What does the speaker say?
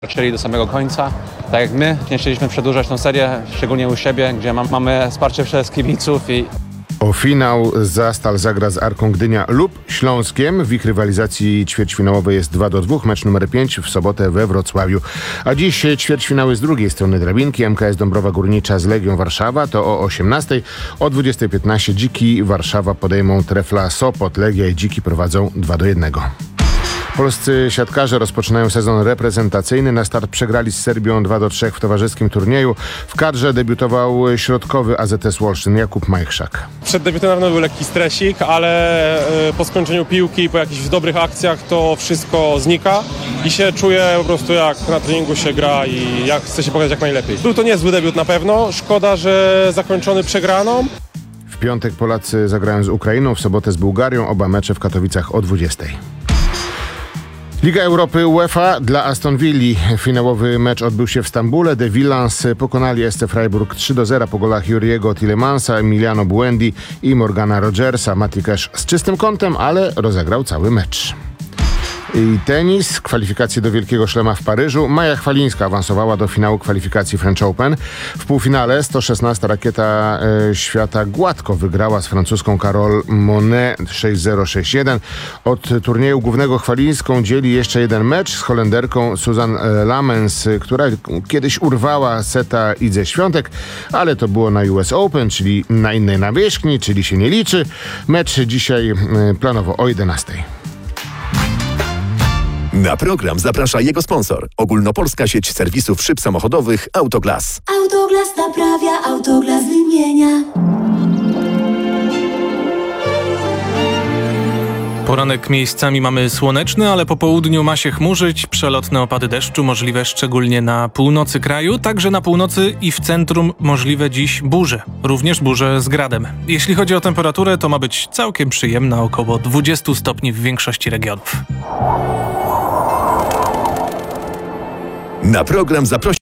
Chcieli do samego końca, tak jak my, nie chcieliśmy przedłużać tą serię, szczególnie u siebie, gdzie mamy wsparcie przez kibiców i O finał Zastal zagra z Arką Gdynia lub Śląskiem. W ich rywalizacji ćwierćfinałowej jest 2-2, mecz numer 5 w sobotę we Wrocławiu. A dziś ćwierćfinały z drugiej strony drabinki. MKS Dąbrowa Górnicza z Legią Warszawa to o 18:00. O 20:15 Dziki Warszawa podejmą Trefla Sopot. Legia i Dziki prowadzą 2-1. Polscy siatkarze rozpoczynają sezon reprezentacyjny. Na start przegrali z Serbią 2-3 w towarzyskim turnieju. W kadrze debiutował środkowy AZS Wolsztyn Jakub Majchrzak. Przed debiutem na pewno był lekki stresik, ale po skończeniu piłki, po jakichś dobrych akcjach to wszystko znika i się czuję po prostu jak na treningu się gra i jak chce się pokazać jak najlepiej. Był to niezły debiut na pewno, szkoda, że zakończony przegraną. W piątek Polacy zagrają z Ukrainą, w sobotę z Bułgarią. Oba mecze w Katowicach o 20:00. Liga Europy UEFA dla Aston Villi. Finałowy mecz odbył się w Stambule. The Villans pokonali SC Freiburg 3-0 po golach Juriego Tillemansa, Emiliano Buendia i Morgana Rogersa. Matty Cash z czystym kątem, ale rozegrał cały mecz. I tenis, kwalifikacje do Wielkiego Szlema w Paryżu. Maja Chwalińska awansowała do finału kwalifikacji French Open. W półfinale 116 rakieta świata gładko wygrała z francuską Carole Monet 6-0, 6-1. Od turnieju głównego Chwalińską dzieli jeszcze jeden mecz z Holenderką Susan Lamens, która kiedyś urwała seta Idze Świątek, ale to było na US Open, czyli na innej nawierzchni, czyli się nie liczy. Mecz dzisiaj planowo o 11:00. Na program zaprasza jego sponsor. Ogólnopolska sieć serwisów szyb samochodowych Autoglas. Autoglas naprawia, Autoglas wymienia. Poranek miejscami mamy słoneczny, ale po południu ma się chmurzyć. Przelotne opady deszczu możliwe szczególnie na północy kraju. Także na północy i w centrum możliwe dziś burze. Również burze z gradem. Jeśli chodzi o temperaturę, to ma być całkiem przyjemna, około 20 stopni w większości regionów. Na program zaprosił